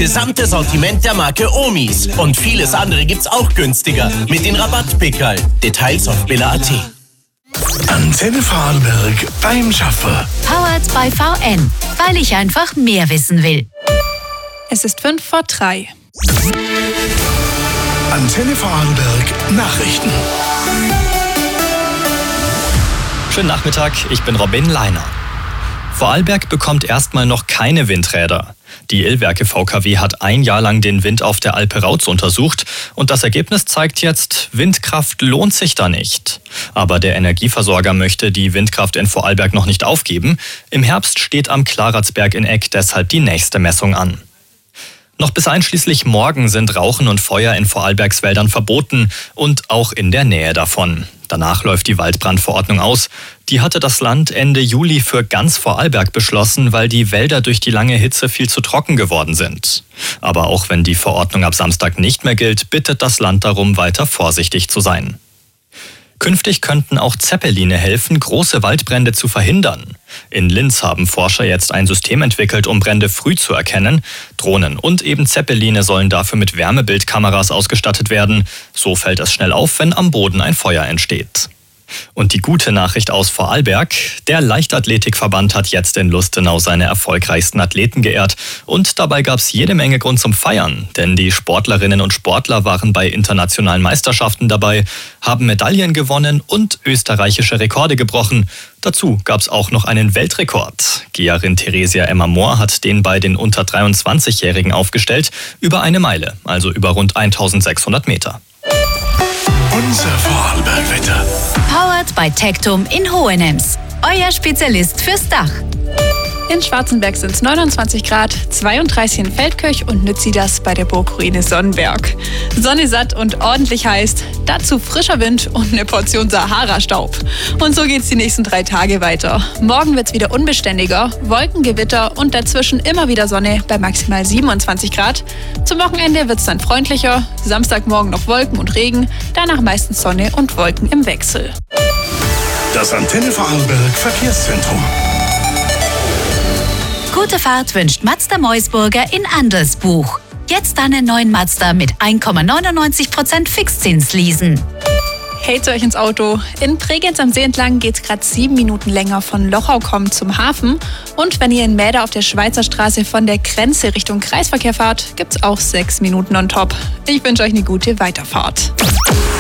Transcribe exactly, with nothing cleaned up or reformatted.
gesamte Sortiment der Marke Omis. Und vieles andere gibt's auch günstiger. Mit den Rabattpickerl. Details auf billa punkt at. Antenne Vorarlberg beim Schaffe. Powered by V N, weil ich einfach mehr wissen will. Es ist fünf vor drei. Antenne Vorarlberg Nachrichten. Schönen Nachmittag, ich bin Robin Leiner. Vorarlberg bekommt erstmal noch keine Windräder. Die Illwerke V K W hat ein Jahr lang den Wind auf der Alpe Rauz untersucht und das Ergebnis zeigt jetzt, Windkraft lohnt sich da nicht. Aber der Energieversorger möchte die Windkraft in Vorarlberg noch nicht aufgeben. Im Herbst steht am Klaratsberg in Eck deshalb die nächste Messung an. Noch bis einschließlich morgen sind Rauchen und Feuer in Vorarlbergs Wäldern verboten und auch in der Nähe davon. Danach läuft die Waldbrandverordnung aus. Die hatte das Land Ende Juli für ganz Vorarlberg beschlossen, weil die Wälder durch die lange Hitze viel zu trocken geworden sind. Aber auch wenn die Verordnung ab Samstag nicht mehr gilt, bittet das Land darum, weiter vorsichtig zu sein. Künftig könnten auch Zeppeline helfen, große Waldbrände zu verhindern. In Linz haben Forscher jetzt ein System entwickelt, um Brände früh zu erkennen. Drohnen und eben Zeppeline sollen dafür mit Wärmebildkameras ausgestattet werden. So fällt es schnell auf, wenn am Boden ein Feuer entsteht. Und die gute Nachricht aus Vorarlberg: Der Leichtathletikverband hat jetzt in Lustenau seine erfolgreichsten Athleten geehrt. Und dabei gab es jede Menge Grund zum Feiern. Denn die Sportlerinnen und Sportler waren bei internationalen Meisterschaften dabei, haben Medaillen gewonnen und österreichische Rekorde gebrochen. Dazu gab es auch noch einen Weltrekord. Geherin Theresia Emma Mohr hat den bei den unter dreiundzwanzigjährigen aufgestellt, über eine Meile, also über rund eintausendsechshundert Meter. Unser Vorarlbergwetter. Powered by Tectum in Hohenems. Euer Spezialist fürs Dach. In Schwarzenberg sind es neunundzwanzig Grad, zweiunddreißig in Feldkirch und Nützidas bei der Burgruine Sonnenberg. Sonne satt und ordentlich heiß, dazu frischer Wind und eine Portion Sahara-Staub. Und so geht's die nächsten drei Tage weiter. Morgen wird's wieder unbeständiger, Wolkengewitter und dazwischen immer wieder Sonne bei maximal siebenundzwanzig Grad. Zum Wochenende wird's dann freundlicher, Samstagmorgen noch Wolken und Regen, danach meistens Sonne und Wolken im Wechsel. Das Antenne Vorarlberg Verkehrszentrum. Gute Fahrt wünscht Mazda Meusburger in Andelsbuch. Jetzt einen neuen Mazda mit eins Komma neunundneunzig Prozent Fixzins leasen. Hält euch ins Auto. In Bregenz am See entlang geht's gerade sieben Minuten länger von Lochau kommen zum Hafen. Und wenn ihr in Mäder auf der Schweizer Straße von der Grenze Richtung Kreisverkehr fahrt, gibt's auch sechs Minuten on top. Ich wünsche euch eine gute Weiterfahrt.